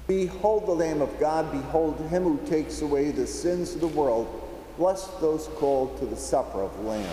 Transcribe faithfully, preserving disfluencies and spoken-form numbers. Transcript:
Behold the Lamb of God, behold him who takes away the sins of the world. Bless those called to the supper of the Lamb.